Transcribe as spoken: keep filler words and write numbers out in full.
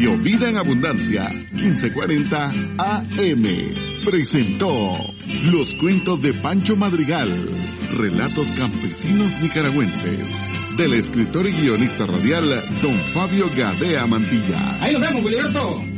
Radio Vida en Abundancia, quince cuarenta A M. Presentó Los Cuentos de Pancho Madrigal, relatos campesinos nicaragüenses, del escritor y guionista radial Don Fabio Gadea Mantilla. Ahí nos vemos, Wilberto.